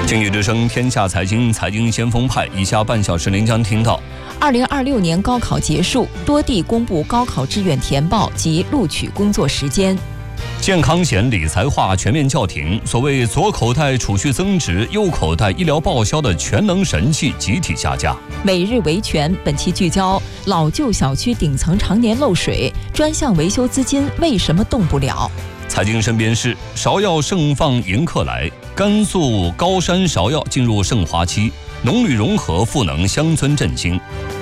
经济之声天下财经，财经先锋派，以下半小时您将听到 ：2026年高考结束，多地公布高考志愿填报及录取工作时间； 健康险理财化全面叫停，所谓左口袋储蓄增值，右口袋医疗报销的全能神器集体下架。 每日维权本期聚焦：老旧小区顶层常年漏水，专项维修资金为什么动不了？ 财经身边事：芍药盛放迎客来，甘肃高山芍药进入盛华期，农旅融合赋能乡村振兴。